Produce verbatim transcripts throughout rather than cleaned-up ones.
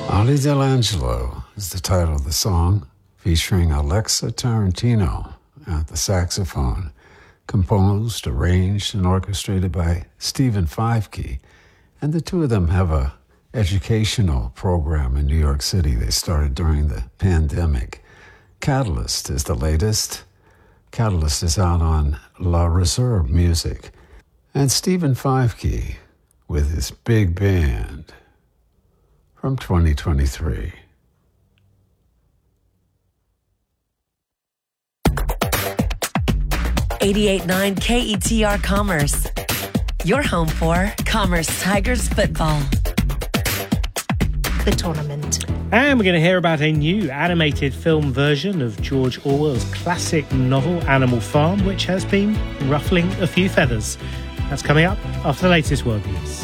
Ollie Delangelo is the title of the song, featuring Alexa Tarantino at the saxophone, composed, arranged, and orchestrated by Stephen Fivekey. And the two of them have a educational program in New York City they started during the pandemic. Catalyst is the latest. Catalyst is out on La Reserve Music. And Stephen Fivekey with his big band from twenty twenty-three. eighty-eight point nine K E T R Commerce. Your home for Commerce Tigers football. The tournament. And we're going to hear about a new animated film version of George Orwell's classic novel Animal Farm, which has been ruffling a few feathers. That's coming up after the latest world news.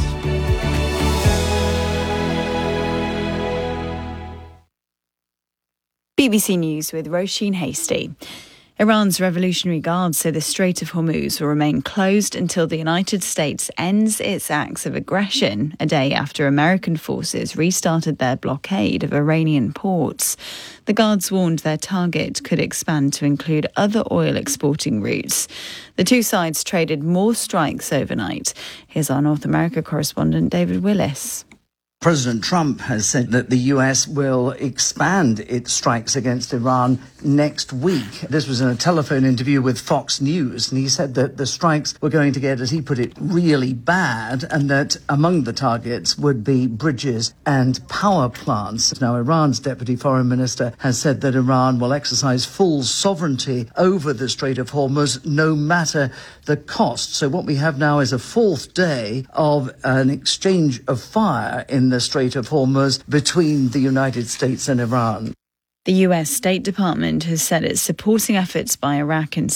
B B C News with Roisin Hasty. Iran's Revolutionary Guards say the Strait of Hormuz will remain closed until the United States ends its acts of aggression, a day after American forces restarted their blockade of Iranian ports. The Guards warned their target could expand to include other oil exporting routes. The two sides traded more strikes overnight. Here's our North America correspondent David Willis. President Trump has said that the U S will expand its strikes against Iran next week. This was in a telephone interview with Fox News, and he said that the strikes were going to get, as he put it, really bad, and that among the targets would be bridges and power plants. Now, Iran's deputy foreign minister has said that Iran will exercise full sovereignty over the Strait of Hormuz, no matter the cost. So what we have now is a fourth day of an exchange of fire in the Strait of Hormuz between the United States and Iran. The U S State Department has said it's supporting efforts by Iraq and